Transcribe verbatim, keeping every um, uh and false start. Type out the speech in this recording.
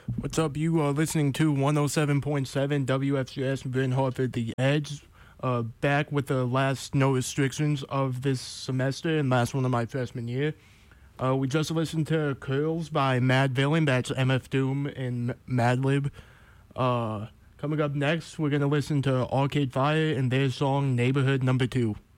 What's up? You are listening to one oh seven point seven W F G S Bryn Hartford, The Edge. Uh, back with the last no restrictions of this semester and last one of my freshman year. Uh, we just listened to Curls by Mad Villain. That's M F Doom and Madlib. Uh, coming up next, we're going to listen to Arcade Fire and their song Neighborhood Number Two.